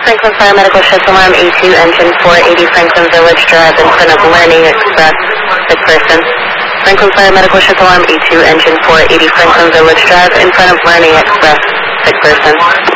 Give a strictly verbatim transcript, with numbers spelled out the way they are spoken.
Franklin Fire Medical Shift Alarm A two, engine four eighty Franklin Village Drive in front of Learning Express, sick person. Franklin Fire Medical Shift Alarm A two, engine four eighty Franklin Village Drive in front of Learning Express, sick person.